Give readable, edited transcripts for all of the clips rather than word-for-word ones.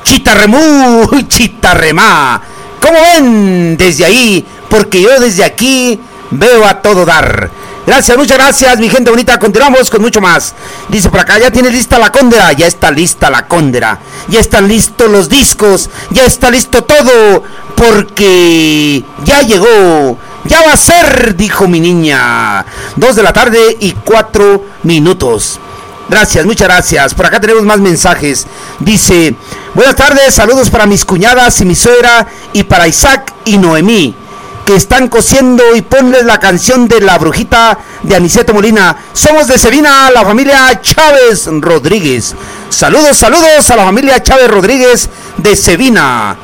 Chitarremú, chitarremá. ¿Cómo ven desde ahí? Porque yo desde aquí veo a todo dar. Gracias, muchas gracias, mi gente bonita. Continuamos con mucho más. Dice por acá, ya tiene lista la cóndera. Ya está lista la cóndera. Ya están listos los discos. Ya está listo todo. Porque ya llegó. Ya va a ser, dijo mi niña. 2:04 p.m. Gracias, muchas gracias. Por acá tenemos más mensajes. Dice, buenas tardes, saludos para mis cuñadas y mi suegra y para Isaac y Noemí, que están cosiendo, y ponles la canción de La Brujita de Aniceto Molina. Somos de Sevina, la familia Chávez Rodríguez. Saludos, saludos a la familia Chávez Rodríguez de Sevina.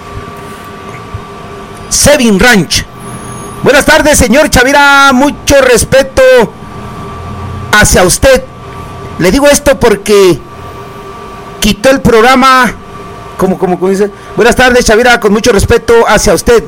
Sevin Ranch. Buenas tardes, señor Chavira, mucho respeto hacia usted. Le digo esto porque quitó el programa. ¿Cómo dice? Buenas tardes, Chavira, con mucho respeto hacia usted.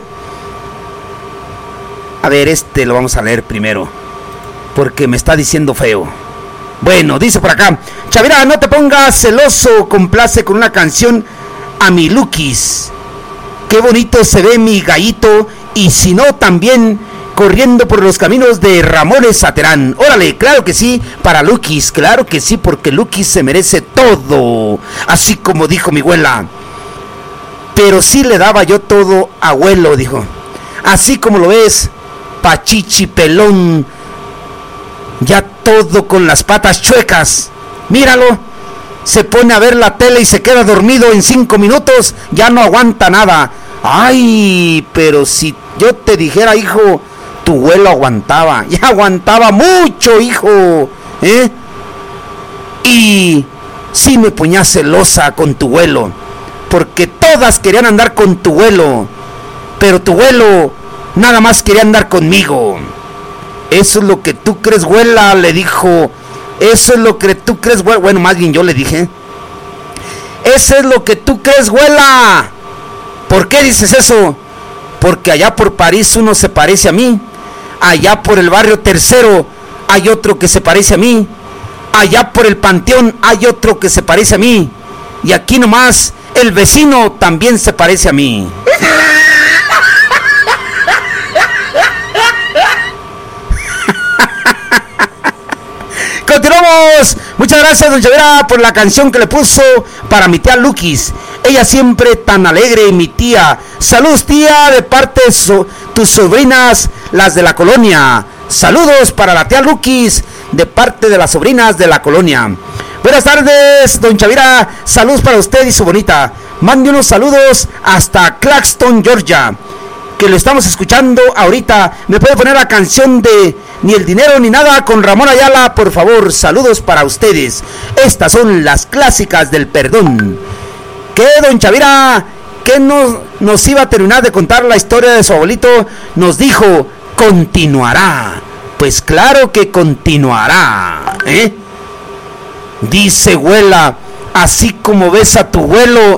A ver, lo vamos a leer primero, porque me está diciendo feo. Bueno, dice por acá, Chavira, no te pongas celoso, complace con una canción a mi Lukis. Qué bonito se ve mi gallito, y si no, también corriendo por los caminos de Ramones Saterán. Órale, claro que sí, para Lukis, claro que sí, porque Lukis se merece todo, así como dijo mi abuela. Pero sí le daba yo todo, abuelo, dijo. Así como lo ves, pachichi pelón, ya todo con las patas chuecas. Míralo, se pone a ver la tele y se queda dormido en 5 minutos, ya no aguanta nada. Ay, pero si yo te dijera, hijo, tu abuelo aguantaba, ya aguantaba mucho, hijo, Y sí me ponía celosa con tu abuelo, porque todas querían andar con tu abuelo, pero tu abuelo nada más quería andar conmigo. Eso es lo que tú crees, abuela, le dijo. Eso es lo que tú crees, abuela. Bueno, más bien yo le dije. Eso es lo que tú crees, abuela. ¿Por qué dices eso? Porque allá por París uno se parece a mí. Allá por el barrio Tercero hay otro que se parece a mí. Allá por el Panteón hay otro que se parece a mí. Y aquí nomás el vecino también se parece a mí. Continuamos. Muchas gracias, don Chavira, por la canción que le puso para mi tía Lukis. Ella siempre tan alegre, mi tía. Saludos, tía, de parte de tus sobrinas, las de la colonia. Saludos para la tía Lukis, de parte de las sobrinas de la colonia. Buenas tardes, don Chavira. Saludos para usted y su bonita. Mande unos saludos hasta Claxton, Georgia, que lo estamos escuchando ahorita. ¿Me puede poner la canción de Ni el dinero ni nada con Ramón Ayala, por favor? Saludos para ustedes. Estas son las clásicas del perdón. ¿Qué, don Chavira? ¿Qué nos iba a terminar de contar la historia de su abuelito? Nos dijo, continuará. Pues claro que continuará, Dice, abuela, así como ves a tu abuelo,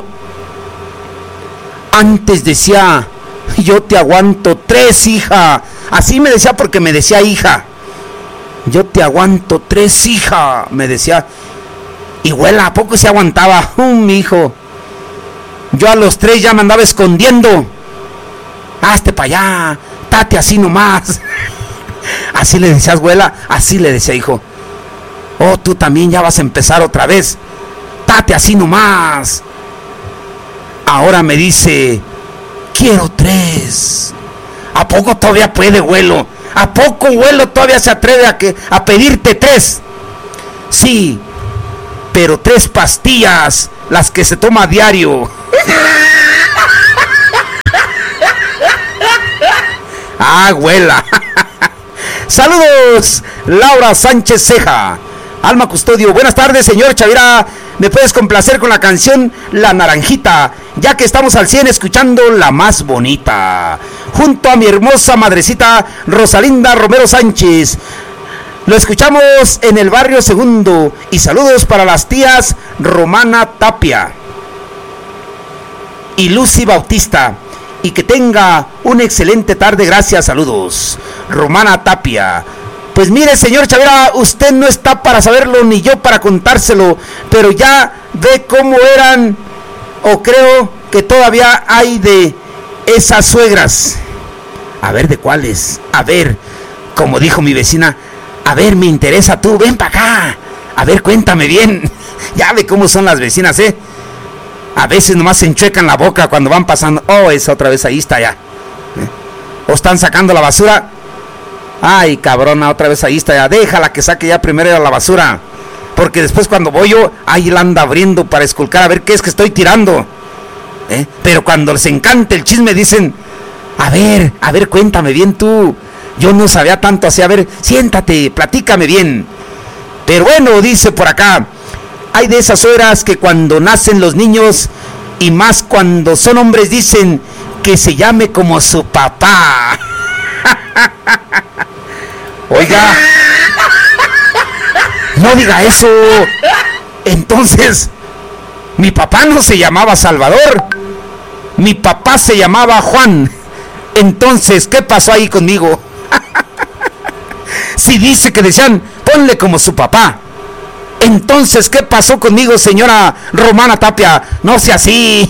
antes decía, yo te aguanto 3, hija. Así me decía porque me decía hija. Yo te aguanto 3, hija, me decía. Y abuela, ¿a poco se aguantaba? Mi hijo. Yo a los 3 ya me andaba escondiendo. Hazte para allá, tate así nomás. Así le decías, abuela, así le decía, hijo. Oh, tú también ya vas a empezar otra vez. Tate así nomás. Ahora me dice, quiero 3. ¿A poco todavía puede, abuelo? ¿A poco, abuelo, todavía se atreve a pedirte 3? Sí, pero 3 pastillas, las que se toma a diario. Ah, abuela. Saludos, Laura Sánchez Ceja. Alma Custodio, buenas tardes, señor Chavira. ¿Me puedes complacer con la canción La Naranjita? Ya que estamos al 100 escuchando La Más Bonita, junto a mi hermosa madrecita Rosalinda Romero Sánchez. Lo escuchamos en el barrio Segundo. Y saludos para las tías Romana Tapia y Lucy Bautista. Y que tenga una excelente tarde. Gracias, saludos, Romana Tapia. Pues mire, señor Chavira, usted no está para saberlo ni yo para contárselo, pero ya ve cómo eran o creo que todavía hay de esas suegras. A ver, ¿de cuáles? A ver, como dijo mi vecina, a ver, me interesa tú, ven para acá. A ver, cuéntame bien. Ya ve cómo son las vecinas, ¿eh? A veces nomás se enchuecan la boca cuando van pasando. Oh, esa otra vez ahí está ya. O están sacando la basura. Ay, cabrona, otra vez ahí está ya. Déjala que saque ya primero la basura. Porque después cuando voy yo, ahí la anda abriendo para esculcar a ver qué es que estoy tirando. Pero cuando les encanta el chisme dicen, a ver, cuéntame bien tú. Yo no sabía tanto así, a ver, siéntate, platícame bien. Pero bueno, dice por acá, hay de esas horas que cuando nacen los niños, y más cuando son hombres, dicen que se llame como su papá. Oiga, no diga eso. Entonces, mi papá no se llamaba Salvador, mi papá se llamaba Juan. Entonces, ¿qué pasó ahí conmigo? Si dice que decían, ponle como su papá. Entonces, ¿qué pasó conmigo, señora Romana Tapia? No sea así.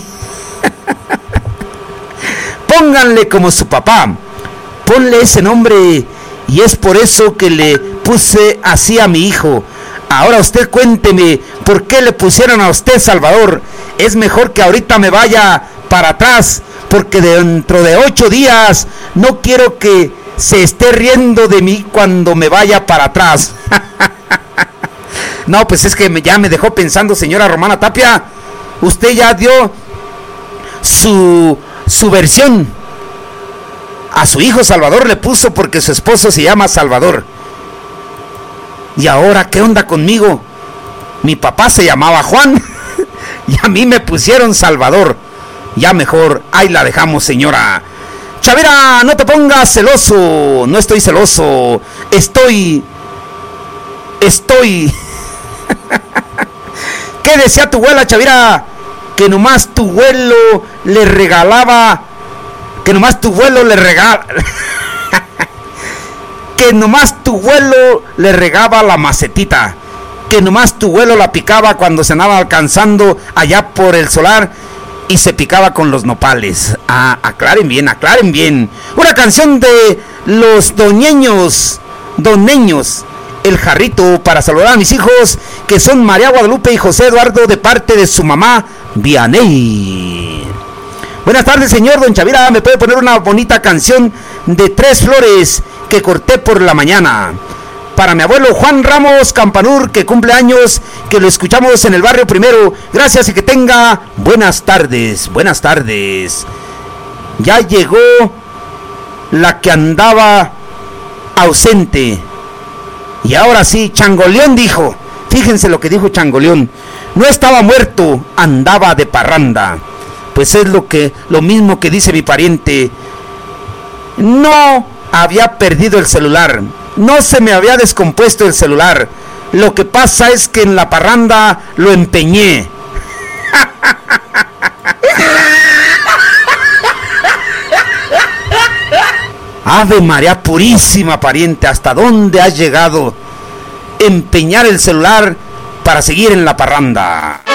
Pónganle como su papá. Ponle ese nombre. Y es por eso que le puse así a mi hijo. Ahora usted cuénteme, ¿por qué le pusieron a usted Salvador? Es mejor que ahorita me vaya para atrás, porque dentro de 8 días no quiero que se esté riendo de mí cuando me vaya para atrás. No, pues es que ya me dejó pensando, señora Romana Tapia. Usted ya dio su versión. A su hijo Salvador le puso porque su esposo se llama Salvador. ¿Y ahora qué onda conmigo? Mi papá se llamaba Juan y a mí me pusieron Salvador. Ya mejor, ahí la dejamos, señora. Chavira, no te pongas celoso. No estoy celoso. Estoy. ¿Qué decía tu abuela, Chavira? Que nomás tu abuelo le regalaba. Que nomás tu abuelo le regala. Que nomás tu abuelo le regaba la macetita. Que nomás tu abuelo la picaba cuando se andaba alcanzando allá por el solar y se picaba con los nopales. Ah, aclaren bien. Una canción de los doneños. El jarrito, para saludar a mis hijos, que son María Guadalupe y José Eduardo, de parte de su mamá, Vianey. Buenas tardes, señor don Chavira. ¿Me puede poner una bonita canción de 3 flores que corté por la mañana? Para mi abuelo Juan Ramos Campanur, que cumple años, que lo escuchamos en el barrio Primero. Gracias y que tenga buenas tardes. Ya llegó la que andaba ausente. Y ahora sí, Changoleón dijo. Fíjense lo que dijo Changoleón. No estaba muerto, andaba de parranda. Pues es lo mismo que dice mi pariente. No había perdido el celular. No se me había descompuesto el celular. Lo que pasa es que en la parranda lo empeñé. Ave María Purísima, pariente, ¿hasta dónde has llegado? Empeñar el celular para seguir en la parranda.